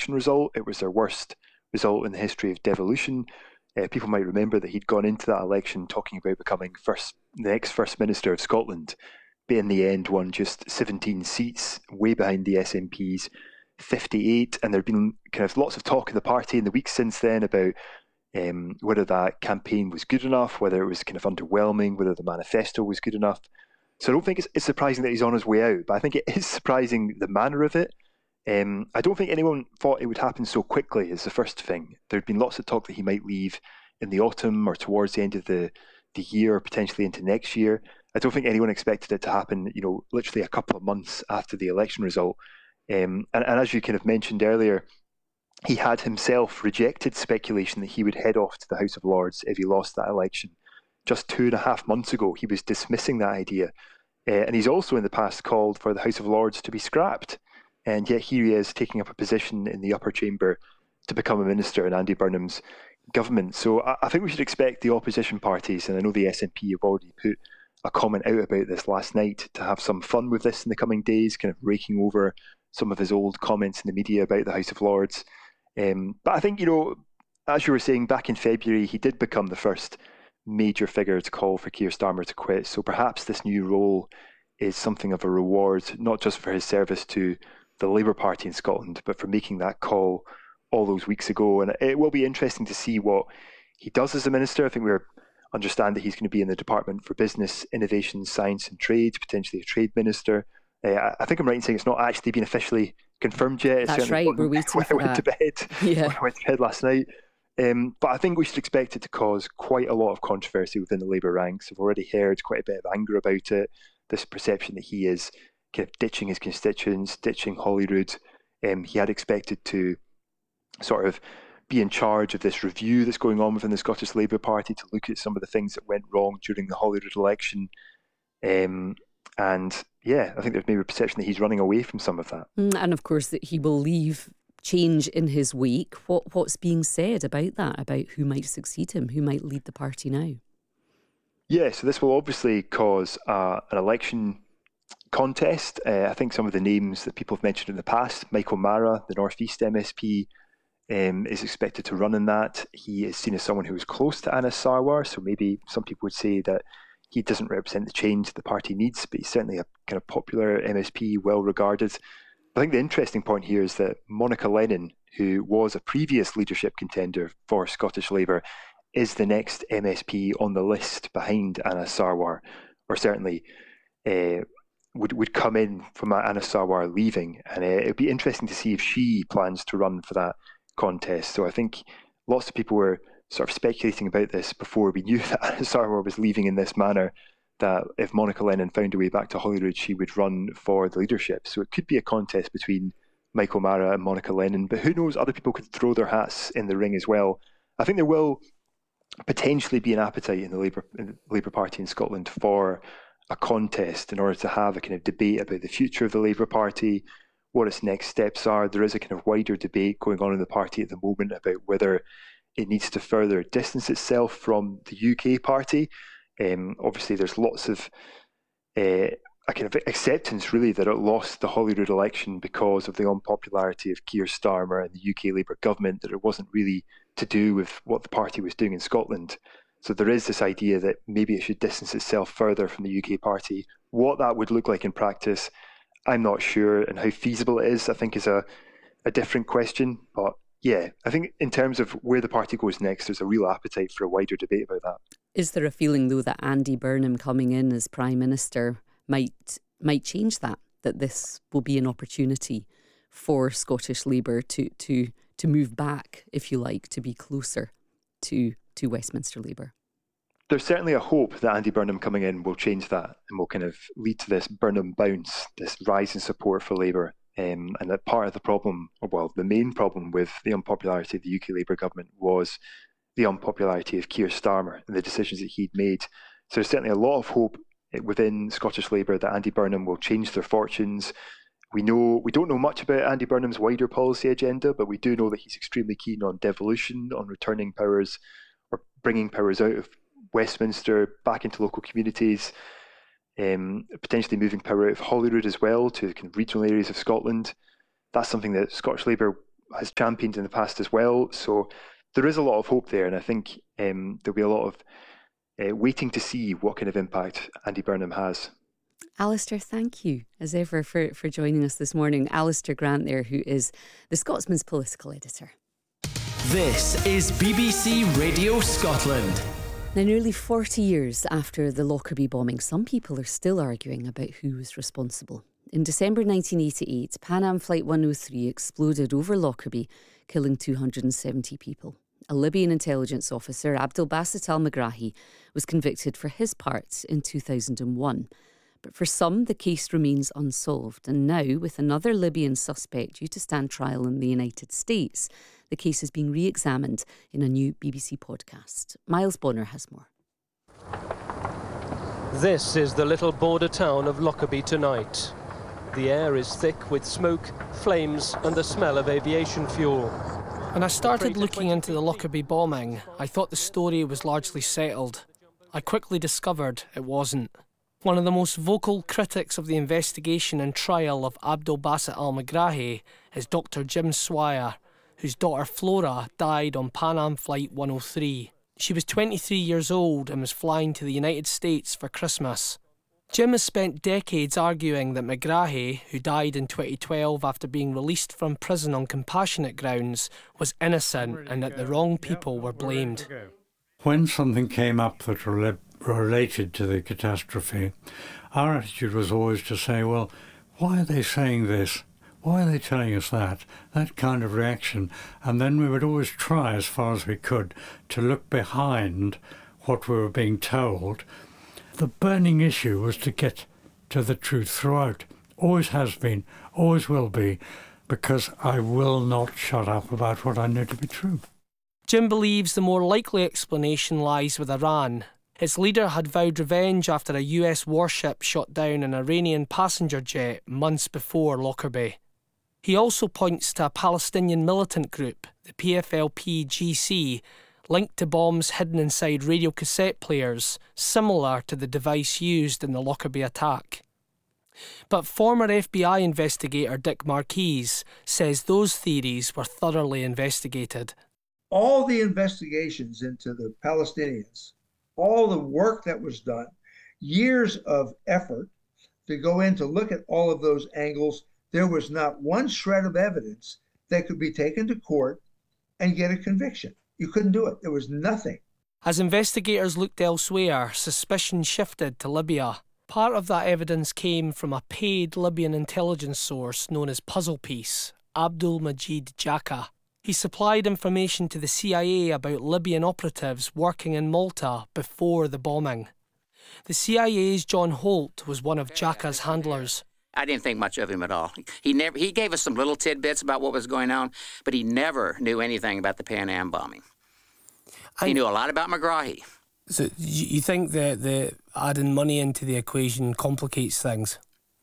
election result. It was their worst result in the history of devolution. People might remember that he'd gone into that election talking about becoming the next First Minister of Scotland, but in the end won just 17 seats, way behind the SNP's 58. And there'd been kind of lots of talk in the party in the weeks since then about whether that campaign was good enough, whether it was kind of underwhelming, whether the manifesto was good enough. So I don't think it's surprising that he's on his way out, but I think it is surprising the manner of it. I don't think anyone thought it would happen so quickly is the first thing. There'd been lots of talk that he might leave in the autumn or towards the end of the year, or potentially into next year. I don't think anyone expected it to happen, literally a couple of months after the election result. And as you kind of mentioned earlier, he had himself rejected speculation that he would head off to the House of Lords if he lost that election. Just 2.5 months ago, he was dismissing that idea. And he's also in the past called for the House of Lords to be scrapped. And yet here he is taking up a position in the upper chamber to become a minister in Andy Burnham's government. So I think we should expect the opposition parties, and I know the SNP have already put a comment out about this last night, to have some fun with this in the coming days, kind of raking over some of his old comments in the media about the House of Lords. But I think, as you were saying, back in February, he did become the first major figure to call for Keir Starmer to quit. So perhaps this new role is something of a reward, not just for his service to the Labour Party in Scotland, but for making that call all those weeks ago. And it will be interesting to see what he does as a minister. I think we understand that he's going to be in the Department for Business, Innovation, Science and Trade, potentially a trade minister. I think I'm right in saying it's not actually been officially confirmed yet. It's That's right, we're waiting for that. When I went to bed last night. But I think we should expect it to cause quite a lot of controversy within the Labour ranks. I've already heard quite a bit of anger about it, this perception that he is kind of ditching his constituents, ditching Holyrood. He had expected to sort of be in charge of this review that's going on within the Scottish Labour Party to look at some of the things that went wrong during the Holyrood election. And yeah, I think there's maybe a perception that he's running away from some of that. And of course that he will leave change in his wake. What's being said about that, about who might succeed him, who might lead the party now? Yeah, so this will obviously cause an election contest. I think some of the names that people have mentioned in the past, Michael Mara, the North East MSP, is expected to run in that. He is seen as someone who is close to Anas Sarwar, so maybe some people would say that he doesn't represent the change the party needs, but he's certainly a kind of popular MSP, well regarded. I think the interesting point here is that Monica Lennon, who was a previous leadership contender for Scottish Labour, is the next MSP on the list behind Anas Sarwar, or certainly would come in from Anas Sarwar leaving. And it would be interesting to see if she plans to run for that contest. So I think lots of people were sort of speculating about this before we knew that Anas Sarwar was leaving in this manner, that if Monica Lennon found a way back to Holyrood, she would run for the leadership. So it could be a contest between Michael Mara and Monica Lennon, but who knows, other people could throw their hats in the ring as well. I think there will potentially be an appetite in the Labour Party in Scotland for a contest in order to have a kind of debate about the future of the Labour Party, what its next steps are. There is a kind of wider debate going on in the party at the moment about whether it needs to further distance itself from the UK party. Obviously, there's lots of a kind of acceptance, really, that it lost the Holyrood election because of the unpopularity of Keir Starmer and the UK Labour government, that it wasn't really to do with what the party was doing in Scotland. So there is this idea that maybe it should distance itself further from the UK party. What that would look like in practice, I'm not sure, and how feasible it is, I think, is a different question. But yeah, I think in terms of where the party goes next, there's a real appetite for a wider debate about that. Is there a feeling, though, that Andy Burnham coming in as Prime Minister might change that this will be an opportunity for Scottish Labour to move back, if you like, to be closer to Westminster Labour? There's certainly a hope that Andy Burnham coming in will change that and will kind of lead to this Burnham bounce, this rise in support for Labour. And that part of the problem, or well, the main problem with the unpopularity of the UK Labour government was the unpopularity of Keir Starmer and the decisions that he'd made. So there's certainly a lot of hope within Scottish Labour that Andy Burnham will change their fortunes. We don't know much about Andy Burnham's wider policy agenda, but we do know that he's extremely keen on devolution, on returning powers or bringing powers out of Westminster back into local communities, potentially moving power out of Holyrood as well to kind of regional areas of Scotland. That's something that Scottish Labour has championed in the past as well. So there is a lot of hope there, and I think there'll be a lot of waiting to see what kind of impact Andy Burnham has. Alistair, thank you as ever for joining us this morning. Alistair Grant there, who is the Scotsman's political editor. This is BBC Radio Scotland. Now, nearly 40 years after the Lockerbie bombing, some people are still arguing about who was responsible. In December 1988, Pan Am Flight 103 exploded over Lockerbie, killing 270 people. A Libyan intelligence officer, Abdel Basset al-Megrahi, was convicted for his part in 2001. But for some, the case remains unsolved. And now, with another Libyan suspect due to stand trial in the United States, the case is being re-examined in a new BBC podcast. Miles Bonner has more. This is the little border town of Lockerbie tonight. The air is thick with smoke, flames and the smell of aviation fuel. When I started looking into the Lockerbie bombing, I thought the story was largely settled. I quickly discovered it wasn't. One of the most vocal critics of the investigation and trial of Abdel Basset al-Megrahi is Dr. Jim Swire, whose daughter Flora died on Pan Am Flight 103. She was 23 years old and was flying to the United States for Christmas. Jim has spent decades arguing that Megrahi, who died in 2012 after being released from prison on compassionate grounds, was innocent and that the wrong people were blamed. When something came up that related to the catastrophe, our attitude was always to say, well, why are they saying this? Why are they telling us that? That kind of reaction. And then we would always try as far as we could to look behind what we were being told. The burning issue was to get to the truth throughout. Always has been, always will be, because I will not shut up about what I know to be true. Jim believes the more likely explanation lies with Iran. Its leader had vowed revenge after a US warship shot down an Iranian passenger jet months before Lockerbie. He also points to a Palestinian militant group, the PFLP-GC, linked to bombs hidden inside radio cassette players, similar to the device used in the Lockerbie attack. But former FBI investigator Dick Marquis says those theories were thoroughly investigated. All the investigations into the Palestinians, all the work that was done, years of effort to go in to look at all of those angles, there was not one shred of evidence that could be taken to court and get a conviction. You couldn't do it. There was nothing. As investigators looked elsewhere, suspicion shifted to Libya. Part of that evidence came from a paid Libyan intelligence source known as Puzzlepiece, Abdul Majid Jaka. He supplied information to the CIA about Libyan operatives working in Malta before the bombing. The CIA's John Holt was one of Jaka's handlers. I didn't think much of him at all. He gave us some little tidbits about what was going on, but he never knew anything about the Pan Am bombing. He knew a lot about Megrahi. So you think that the adding money into the equation complicates things?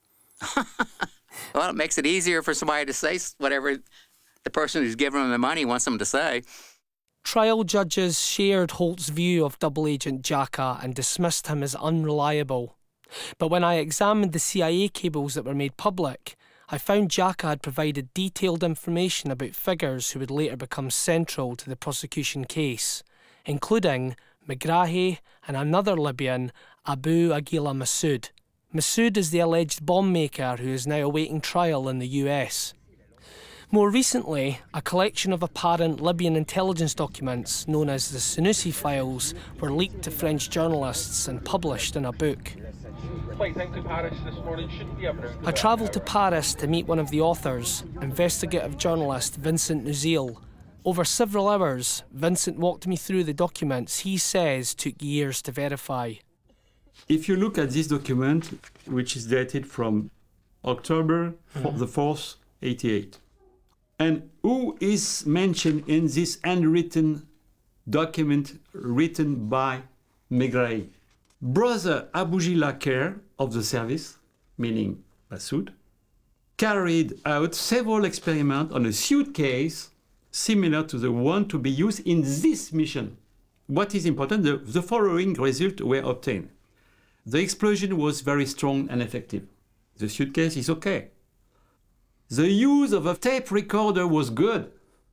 Well, it makes it easier for somebody to say whatever the person who's giving them the money wants them to say. Trial judges shared Holt's view of double agent Jaka and dismissed him as unreliable. But when I examined the CIA cables that were made public, I found Jaka had provided detailed information about figures who would later become central to the prosecution case, including Megrahi and another Libyan, Abu Aguila Masood. Masood is the alleged bomb maker who is now awaiting trial in the US. More recently, a collection of apparent Libyan intelligence documents, known as the Senussi Files, were leaked to French journalists and published in a book. I travelled to Paris to meet one of the authors, investigative journalist Vincent Nuzil. Over several hours, Vincent walked me through the documents he says took years to verify. If you look at this document, which is dated from October the 4th, 88, and who is mentioned in this handwritten document written by Megrahi? Brother Abougila Kher of the service, meaning Masood, carried out several experiments on a suitcase similar to the one to be used in this mission. What is important, the following results were obtained. The explosion was very strong and effective. The suitcase is okay. The use of a tape recorder was good.